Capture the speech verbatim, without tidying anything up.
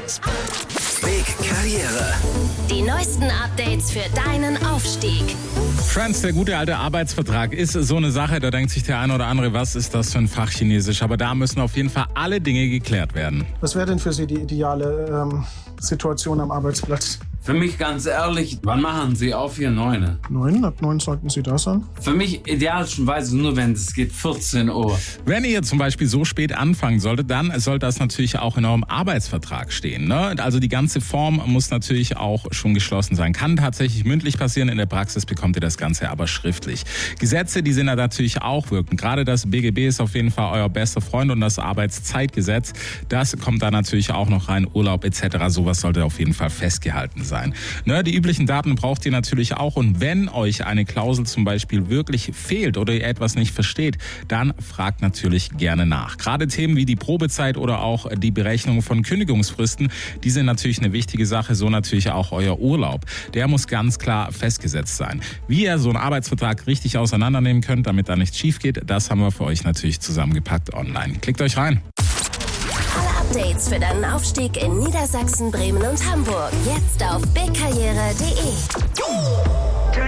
Big Karriere. Die neuesten Updates für deinen Aufstieg. Friends, der gute alte Arbeitsvertrag ist so eine Sache, da denkt sich der eine oder andere, was ist das für ein Fachchinesisch? Aber da müssen auf jeden Fall alle Dinge geklärt werden. Was wäre denn für Sie die ideale ähm, Situation am Arbeitsplatz? Für mich ganz ehrlich, wann machen Sie auf hier neune? Neun, ab neun sollten Sie da sein. Für mich idealerweise nur, wenn es geht, vierzehn Uhr. Wenn ihr zum Beispiel so spät anfangen solltet, dann soll das natürlich auch in eurem Arbeitsvertrag stehen. Ne? Also die ganze Form muss natürlich auch schon geschlossen sein. Kann tatsächlich mündlich passieren, in der Praxis bekommt ihr das Ganze aber schriftlich. Gesetze, die sind da natürlich auch wirkend. Gerade das B G B ist auf jeden Fall euer bester Freund und das Arbeitszeitgesetz, das kommt da natürlich auch noch rein. Urlaub et cetera. Sowas sollte auf jeden Fall festgehalten sein. Sein. Ne, die üblichen Daten braucht ihr natürlich auch und wenn euch eine Klausel zum Beispiel wirklich fehlt oder ihr etwas nicht versteht, dann fragt natürlich gerne nach. Gerade Themen wie die Probezeit oder auch die Berechnung von Kündigungsfristen, die sind natürlich eine wichtige Sache, so natürlich auch euer Urlaub. Der muss ganz klar festgesetzt sein. Wie ihr so einen Arbeitsvertrag richtig auseinandernehmen könnt, damit da nichts schief geht, das haben wir für euch natürlich zusammengepackt online. Klickt euch rein. Alle Updates für deinen Aufstieg in Niedersachsen, Bremen und Hamburg. Jetzt auf big karriere punkt de.